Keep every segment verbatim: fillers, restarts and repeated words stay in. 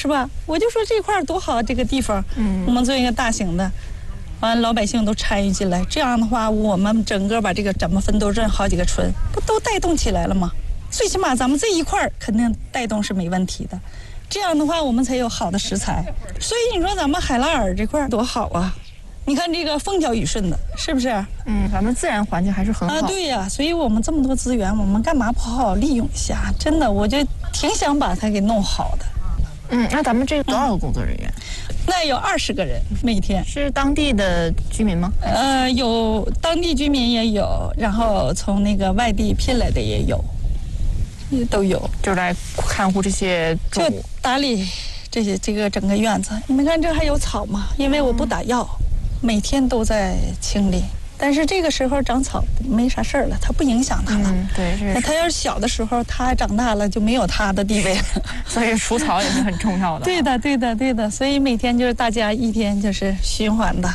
是吧？我就说这块多好，这个地方，嗯，我们做一个大型的，完老百姓都参与进来，这样的话，我们整个把这个咱们分都镇好几个村，不都带动起来了吗？最起码咱们这一块肯定带动是没问题的，这样的话我们才有好的食材。所以你说咱们海拉尔这块多好啊！你看这个风调雨顺的，是不是？ 嗯，咱们自然环境还是很好啊。 对呀，所以我们这么多资源，我们干嘛不好好利用一下？真的，我就挺想把它给弄好的。 嗯，那咱们这多少个工作人员？ 嗯、那有二十个人每天。 是当地的居民吗？ 呃，有当地居民也有，然后从那个外地聘来的也有，也都有， 就来看护这些动物， 就打理这些这个整个院子。你们看这还有草吗？因为我不打药。嗯，每天都在清理，但是这个时候长草没啥事儿了，它不影响它了。 嗯，对，是。 它要是小的时候，它长大了就没有它的地位了。 所以除草也是很重要的。 对的，对的，对的。所以每天就是大家一天就是循环的。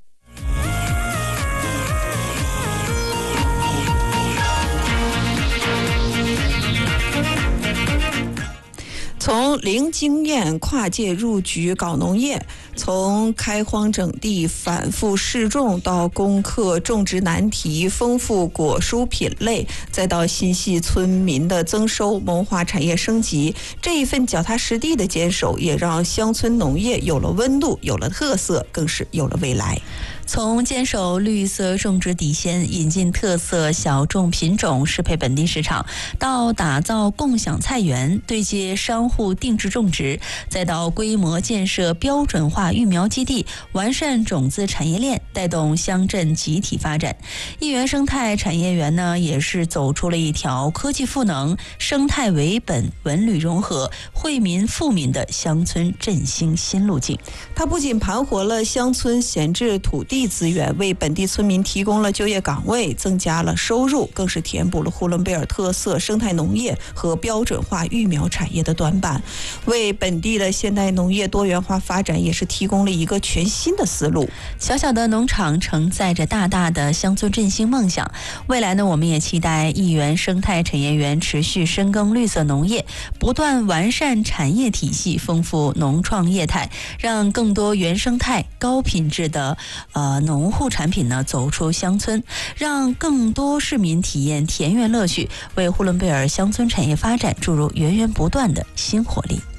从零经验跨界入局搞农业，从开荒整地反复试种到攻克种植难题，丰富果蔬品类，再到心系村民的增收，谋划产业升级，这一份脚踏实地的坚守也让乡村农业有了温度，有了特色，更是有了未来。 从坚守绿色种植底线，引进特色小众品种适配本地市场，到打造共享菜园，对接商户定制种植，再到规模建设标准化育苗基地，完善种子产业链，带动乡镇集体发展。一园生态产业园呢，也是走出了一条科技赋能、生态为本、文旅融合、惠民富民的乡村振兴新路径。 它不仅盘活了乡村闲置土地资源，为本地村民提供了就业岗位，增加了收入，更是填补了呼伦贝尔特色生态农业和标准化育苗产业的短板，为本地的现代农业多元化发展也是提供了一个全新的思路。 小小的农场承载着大大的乡村振兴梦想，未来呢，我们也期待一园生态产业园持续深耕绿色农业，不断完善产业体系，丰富农创业态，让更多原生态高品质的呃农护产品呢走出乡村，让更多市民体验田园乐趣，为呼伦贝尔乡村产业发展注入源源不断的新活力。